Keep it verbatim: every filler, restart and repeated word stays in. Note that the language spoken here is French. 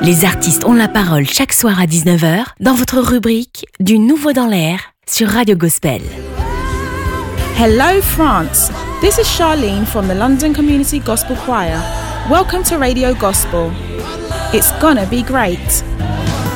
Les artistes ont la parole chaque soir à dix-neuf heures dans votre rubrique Du Nouveau dans l'air sur Radio Gospel. Hello France, this is Charlene from the London Community Gospel Choir. Welcome to Radio Gospel. It's gonna be great.